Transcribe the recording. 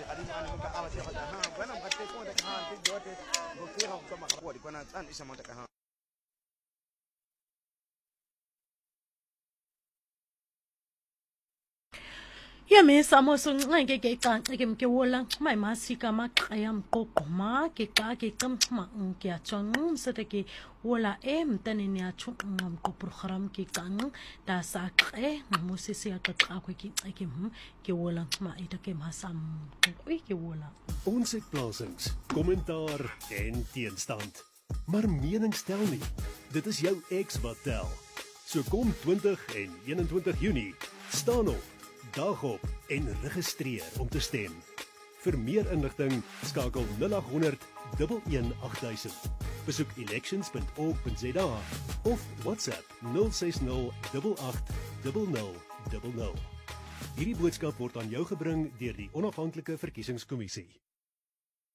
Yami samo sunqeke ke canci ke mkewola mai masika maqaya mqoqoma ke xa ke qamxma ke atshonq msete ke wola mtaneni athu mqoprogram ke canq da saqe musisi yaqaqa ke wola ma ita ke masam ke wola Ons het plasings, kommentaar en teenstand. Maar mening stel nie. Dit is jou ex wat tel. So kom 20 en 21 Junie, staan op, dag op en registreer om te stem. Vir meer inligting skakel 0800 11800. Besoek elections.org.za of WhatsApp 060 88 0000. Hierdie boodskap word aan jou gebring deur die Onafhanklike Verkiesingskommissie.